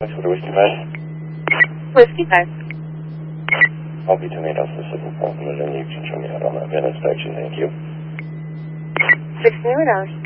Thanks for the Whiskey 5. Whiskey 5. I'll be 28 Alpha 7 Falcon, and you can show me out on that Venice section. Thank you. 16 hours.